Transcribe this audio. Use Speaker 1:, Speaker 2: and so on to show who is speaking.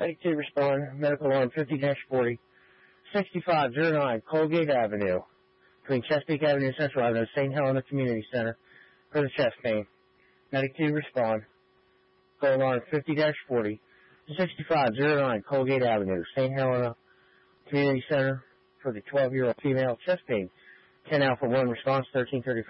Speaker 1: 92 respond, medical alarm 50-40, 6509 Colgate Avenue, between Chesapeake Avenue and Central Avenue, St. Helena Community Center, for the chest pain. 92 respond, call alarm 50-40, 6509 Colgate Avenue, St. Helena Community Center, for the 12-year-old female chest pain. 10 Alpha 1 response, 1335.